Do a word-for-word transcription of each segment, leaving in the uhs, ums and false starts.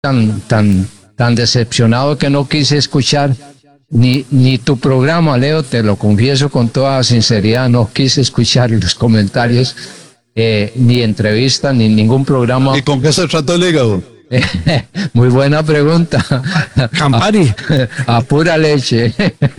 tan, tan, tan decepcionado que no quise escuchar ni, ni tu programa, Leo, te lo confieso con toda sinceridad, no quise escuchar los comentarios, eh, ni entrevista, ni ningún programa. ¿Y con qué se trató el hígado? Muy buena pregunta. Campari. A, a pura leche.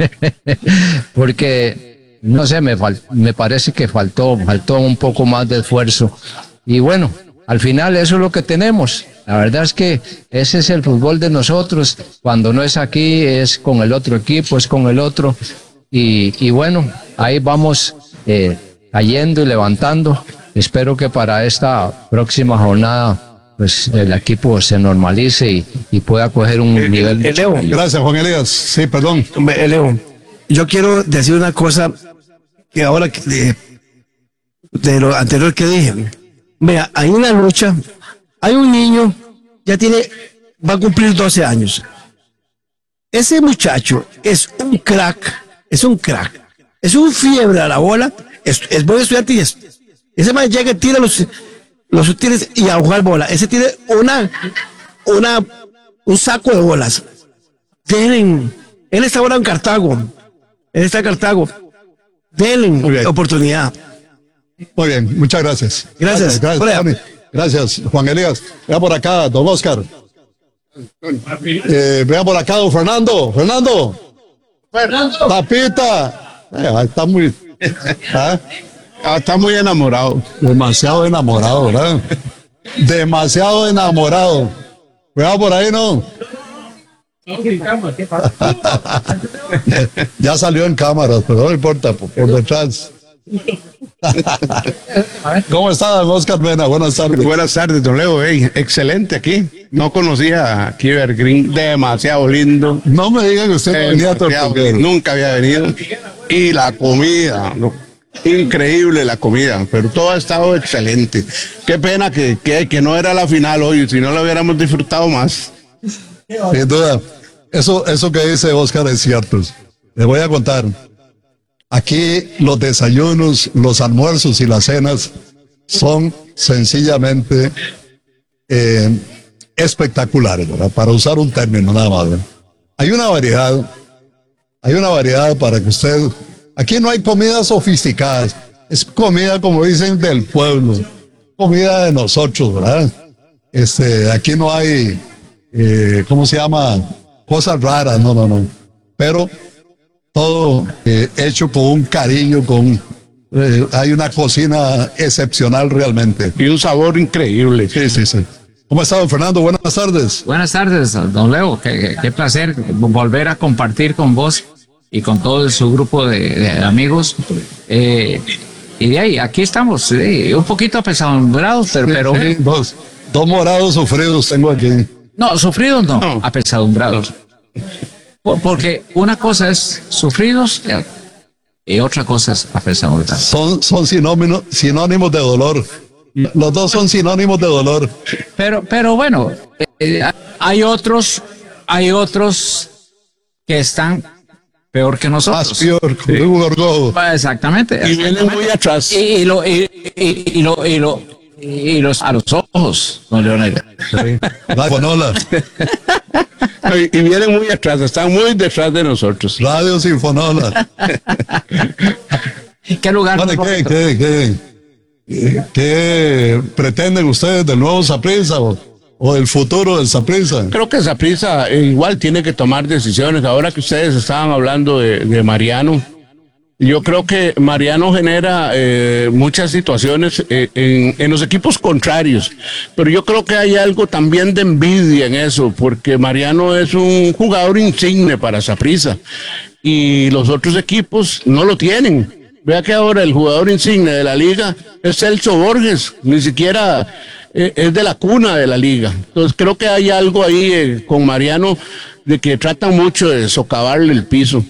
Porque, no sé, me, fal, me parece que faltó, faltó un poco más de esfuerzo. Y bueno, al final eso es lo que tenemos. La verdad es que ese es el fútbol de nosotros. Cuando no es aquí, es con el otro equipo, es con el otro. Y, y bueno, ahí vamos eh, cayendo y levantando. Espero que para esta próxima jornada pues el equipo se normalice y, y pueda coger un eh, nivel. Eh, Leo. Gracias, Juan Elías. Sí, perdón. Eh, Leo, yo quiero decir una cosa que ahora de, de lo anterior que dije. Vea, hay una lucha, hay un niño, ya tiene, va a cumplir doce años. Ese muchacho es un crack, es un crack, es un fiebre a la bola, es, es buen estudiante y es, ese man llega y tira los, los útiles y a jugar bola. Ese tiene una, una, un saco de bolas. Tienen, él está ahora en Cartago, él está en Cartago, denle oportunidad. Muy bien, muchas gracias. Gracias. Gracias, gracias, gracias Juan Elías. Vea por acá, don Oscar. Eh, vea por acá, don Fernando. Fernando. Fernando. Tapita. Eh, está muy... ¿ah? Está muy enamorado. Demasiado enamorado, ¿verdad? Demasiado enamorado. Vea por ahí, ¿no? Ya salió en cámaras, pero no importa, por, por detrás. ¿Cómo está, don Oscar Mena? Buenas tardes. Buenas tardes, don Leo. Hey, excelente aquí. No conocía a Kiver Green, demasiado lindo. No me digan que usted no venía a Tortuguero. Nunca había venido. Y la comida, no, increíble la comida, pero todo ha estado excelente. Qué pena que, que, que no era la final hoy, si no lo hubiéramos disfrutado más. Sin duda, eso, eso que dice Oscar es cierto. Le voy a contar. Aquí los desayunos, los almuerzos y las cenas son sencillamente eh, espectaculares, ¿verdad? Para usar un término nada más, ¿verdad? Hay una variedad, hay una variedad para que usted... Aquí no hay comidas sofisticadas, es comida, como dicen, del pueblo, comida de nosotros, ¿verdad? Este, aquí no hay, eh, ¿cómo se llama? Cosas raras, no, no, no. Pero todo eh, hecho con un cariño, con eh, hay una cocina excepcional realmente. Y un sabor increíble. Sí, sí, sí. ¿Cómo está, don Fernando? Buenas tardes. Buenas tardes, don Leo. Qué, qué, qué placer volver a compartir con vos y con todo su grupo de, de amigos. Eh, y de ahí, aquí estamos, eh, un poquito apesadumbrados, pero... Sí, pero sí, dos, dos morados sufridos tengo aquí. No, sufridos no, no. apesadumbrados. Porque una cosa es sufridos y otra cosa es apesadumbrados. Son, son sinónimos, sinónimos de dolor. Los dos son sinónimos de dolor. Pero, pero bueno, eh, hay otros, hay otros que están peor que nosotros. Más peor, con sí. Un gorgojo. Exactamente. Y vienen muy atrás. Y, y lo, y, y, y lo, y lo, y los a los ojos, don Leonel. Sí. La Fonola. Y vienen muy atrás, están muy detrás de nosotros. Radio Sinfonola. ¿Qué lugar? Vale, ¿qué, qué, qué, qué, qué pretenden ustedes del nuevo Saprissa o, o del futuro del Saprissa? Creo que Saprissa igual tiene que tomar decisiones. Ahora que ustedes estaban hablando de, de Mariano, yo creo que Mariano genera eh, muchas situaciones eh, en, en los equipos contrarios, pero yo creo que hay algo también de envidia en eso, porque Mariano es un jugador insigne para Saprissa y los otros equipos no lo tienen. Vea que ahora el jugador insigne de la liga es Celso Borges, ni siquiera eh, es de la cuna de la liga. Entonces creo que hay algo ahí eh, con Mariano de que tratan mucho de socavarle el piso.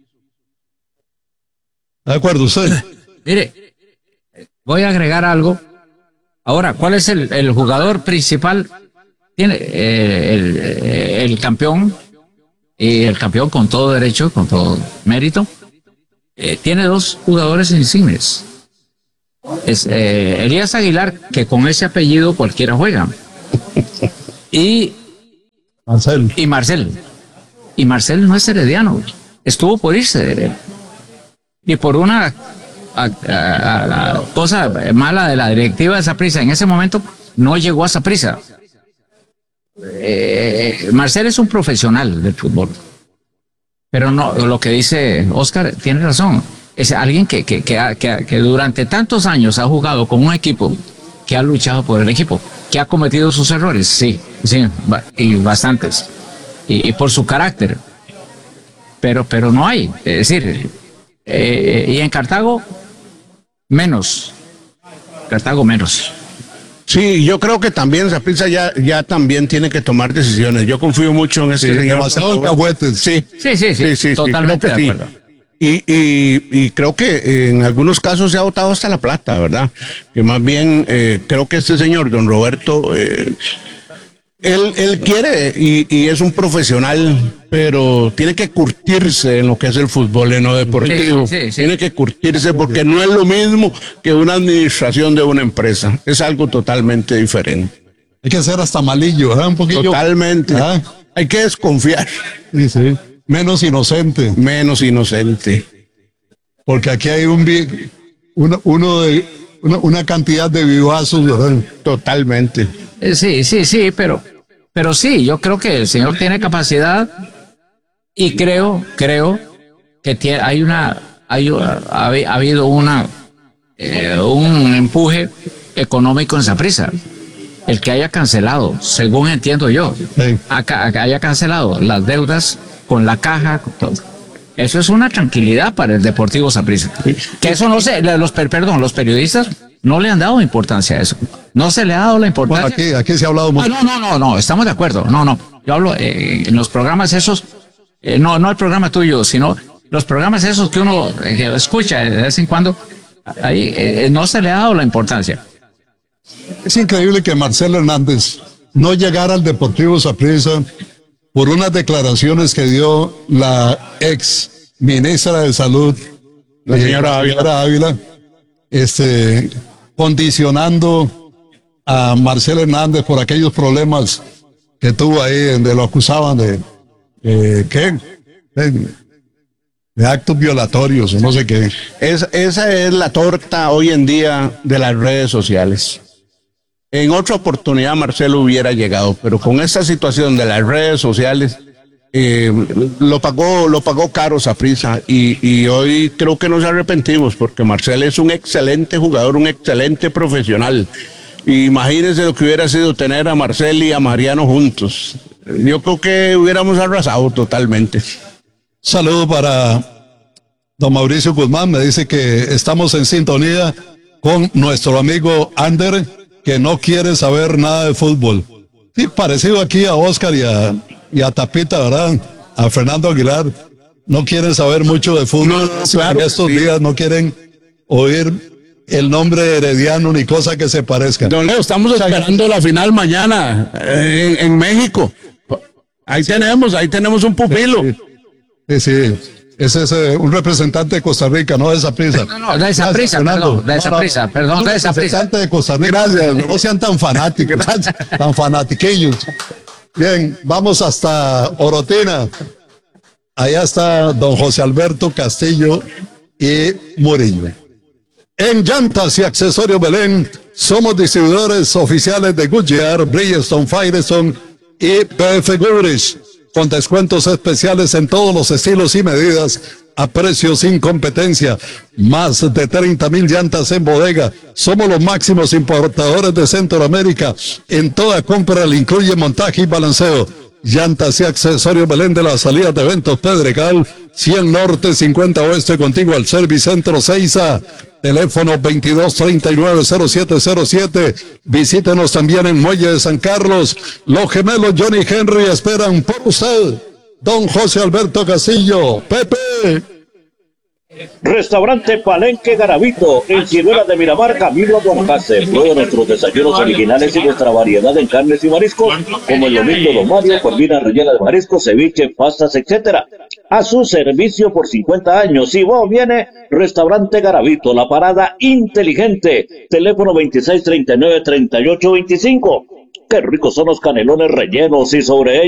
¿De acuerdo usted? Mire, voy a agregar algo. Ahora, ¿cuál es el, el jugador principal? Tiene eh, el, el campeón, y el campeón con todo derecho, con todo mérito, eh, tiene dos jugadores insignes. Es eh, Elías Aguilar, que con ese apellido cualquiera juega. Y Marcel. Y Marcel. Y Marcel no es herediano. Estuvo por irse de Heredia. Y por una a, a, a, cosa mala de la directiva de Saprissa, en ese momento no llegó a Saprissa. Eh, Marcel es un profesional del fútbol. Pero no, lo que dice Oscar tiene razón. Es alguien que, que, que, que, que durante tantos años ha jugado con un equipo, que ha luchado por el equipo, que ha cometido sus errores, sí, sí, y bastantes, y, y por su carácter. Pero, pero no hay, es decir, eh, y en Cartago, menos. Cartago menos. Sí, yo creo que también Saprissa ya, ya también tiene que tomar decisiones. Yo confío mucho en este Sí, señor. demasiado alcahuetes. Sí, Sí, sí, sí, sí, sí, totalmente creo que de sí. acuerdo. Y, y, y creo que en algunos casos se ha votado hasta la plata, ¿verdad? Que más bien eh, creo que este señor, don Roberto, eh, él, él quiere y, y es un profesional, pero tiene que curtirse en lo que es el fútbol, en lo deportivo. Sí, sí, sí. Tiene que curtirse porque no es lo mismo que una administración de una empresa. Es algo totalmente diferente. Hay que ser hasta malillo, ¿verdad? Un poquillo. Totalmente. ¿Ah? Hay que desconfiar. Sí, sí. Menos inocente. Menos inocente. Porque aquí hay un vi- uno, uno de, una, una cantidad de vivazos, ¿verdad? Totalmente. Eh, Sí, sí, sí, pero, pero sí, yo creo que el señor tiene capacidad y creo, creo que tiene, hay una, hay, ha, ha habido una, eh, un empuje económico en Saprissa. El que haya cancelado, según entiendo yo, Sí. acá, acá haya cancelado las deudas con la caja, con todo. Eso es una tranquilidad para el Deportivo Saprissa. Que eso no se, los, perdón, los periodistas no le han dado importancia a eso. No se le ha dado la importancia. Bueno, aquí, aquí se ha hablado mucho. Ah, no, no, no, no, estamos de acuerdo. No, no. Yo hablo eh, en los programas esos, eh, no, no el programa tuyo, sino los programas esos que uno eh, escucha de vez en cuando, ahí eh, no se le ha dado la importancia. Es increíble que Marcelo Hernández no llegara al Deportivo Saprissa por unas declaraciones que dio la ex ministra de Salud, La eh, señora Ávila. señora Ávila, este, condicionando a Marcelo Hernández por aquellos problemas que tuvo ahí, donde lo acusaban de, eh, ¿qué? De, de actos violatorios, o no sé qué. Es, esa es la torta hoy en día de las redes sociales. En otra oportunidad Marcelo hubiera llegado, pero con esta situación de las redes sociales eh, lo pagó, lo pagó caro Saprissa y, y hoy creo que nos arrepentimos porque Marcelo es un excelente jugador, un excelente profesional. Imagínense lo que hubiera sido tener a Marcelo y a Mariano juntos. Yo creo que hubiéramos arrasado totalmente. Saludo para don Mauricio Guzmán, me dice que estamos en sintonía con nuestro amigo Ander, que no quiere saber nada de fútbol. Sí, parecido aquí a Oscar y a, y a Tapita, ¿verdad? A Fernando Aguilar. No quieren saber mucho de fútbol. No, no, claro en estos que sí. días no quieren oír el nombre de Herediano ni cosa que se parezca. Don Leo, estamos esperando la final mañana eh, en, en México. Ahí tenemos, ahí tenemos un pupilo. Sí, sí. Ese es eh, un representante de Costa Rica, no de Saprissa. No, no, de Saprissa, perdón, de Saprissa, perdón, de Saprissa. Representante de Costa Rica. Gracias, no sean tan fanáticos, tan fanatiquillos. Bien, vamos hasta Orotina. Allá está don José Alberto Castillo y Murillo. En Llantas y Accesorios Belén, somos distribuidores oficiales de Goodyear, Bridgestone, Firestone y P F Goodrich, con descuentos especiales en todos los estilos y medidas, a precios sin competencia. Más de treinta mil llantas en bodega. Somos los máximos importadores de Centroamérica. En toda compra le incluye montaje y balanceo. Llantas y Accesorios Belén, de las salidas de eventos Pedregal, cien Norte, cincuenta Oeste, contigo al Servicentro Seiza. Teléfono veintidós treinta y nueve cero siete cero siete. Visítenos también en Muelle de San Carlos. Los gemelos Johnny Henry esperan por usted. Don José Alberto Castillo, Pepe. Restaurante Palenque Garavito, en Ciruela de Miramar, Camilo Guanacaste. Prueba nuestros desayunos originales y nuestra variedad en carnes y mariscos, como el domingo Don Mario, corvina rellena de mariscos, ceviche, pastas, etcétera. A su servicio por cincuenta años. Si vos viene, Restaurante Garavito, la parada inteligente. Teléfono veintiséis treinta y nueve treinta y ocho veinticinco. Qué ricos son los canelones rellenos y sobre ellos